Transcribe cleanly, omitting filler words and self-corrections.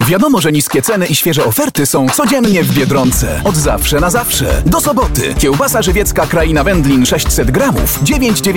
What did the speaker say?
Wiadomo, że niskie ceny i świeże oferty są codziennie w Biedronce. Od zawsze na zawsze. Do soboty. Kiełbasa żywiecka Kraina Wędlin 600 gramów 9,90.